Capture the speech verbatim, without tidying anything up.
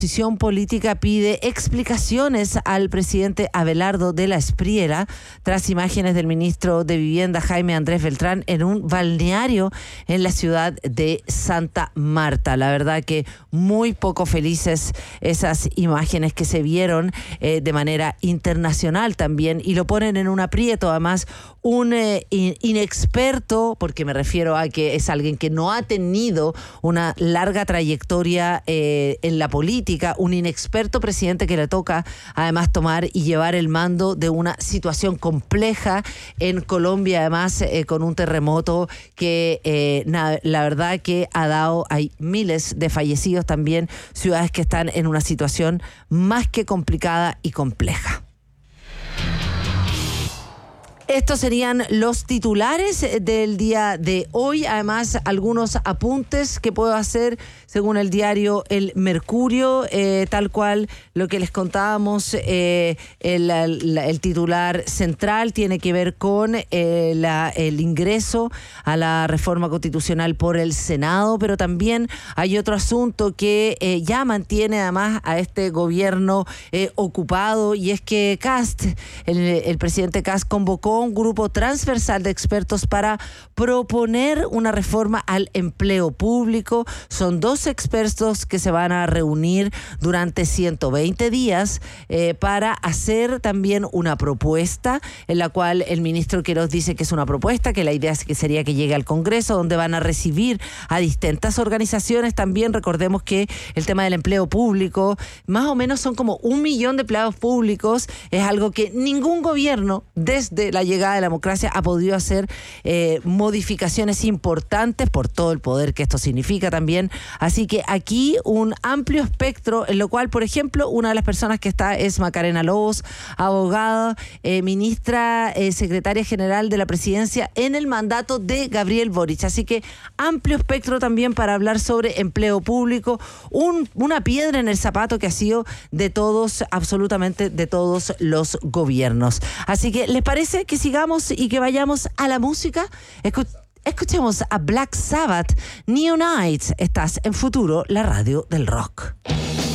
La oposición política pide explicaciones al presidente Abelardo de la Espriella tras imágenes del ministro de Vivienda Jaime Andrés Beltrán en un balneario en la ciudad de Santa Marta. La verdad que muy poco felices esas imágenes que se vieron eh, de manera internacional también, y lo ponen en un aprieto. Además, un eh, inexperto, porque me refiero a que es alguien que no ha tenido una larga trayectoria eh, en la política, un inexperto presidente que le toca además tomar y llevar el mando de una situación compleja en Colombia, además eh, con un terremoto que eh, na, la verdad que ha dado, hay miles de fallecidos también, ciudades que están en una situación más que complicada y compleja. Estos serían los titulares del día de hoy. Además, algunos apuntes que puedo hacer según el diario El Mercurio, eh, tal cual lo que les contábamos. Eh, el, el, el titular central tiene que ver con eh, la, el ingreso a la reforma constitucional por el Senado, pero también hay otro asunto que eh, ya mantiene además a este gobierno eh, ocupado, y es que Kast, el, el presidente Kast, convocó un grupo transversal de expertos para proponer una reforma al empleo público. Son dos expertos que se van a reunir durante ciento veinte días eh, para hacer también una propuesta, en la cual el ministro Queiroz dice que es una propuesta, que la idea es que sería que llegue al Congreso, donde van a recibir a distintas organizaciones. También recordemos que el tema del empleo público, más o menos son como un millón de empleados públicos, es algo que ningún gobierno desde la llegada de la democracia ha podido hacer eh, modificaciones importantes por todo el poder que esto significa también. Así que aquí un amplio espectro, en lo cual, por ejemplo, una de las personas que está es Macarena Lobos, abogada, eh, ministra, eh, secretaria general de la presidencia en el mandato de Gabriel Boric. Así que amplio espectro también para hablar sobre empleo público, un, una piedra en el zapato que ha sido de todos, absolutamente de todos los gobiernos. Así que, ¿les parece que sigamos y que vayamos a la música? Escu- escuchemos a Black Sabbath, Neon Nights. Estás en Futuro, la radio del rock.